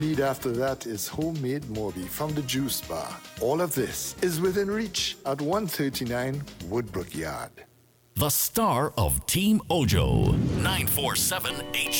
Need after that is homemade Morby from the Juice Bar. All of this is within reach at 139 Woodbrook Yard. The star of Team Ojo, 947 H.